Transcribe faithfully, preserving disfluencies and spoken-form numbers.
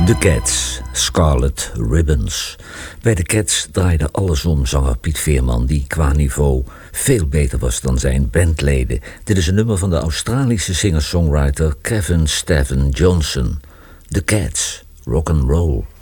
The Cats, Scarlet Ribbons. Bij The Cats draaide alles om zanger Piet Veerman, die qua niveau veel beter was dan zijn bandleden. Dit is een nummer van de Australische singer-songwriter Kevin Steven Johnson. The Cats, rock and roll.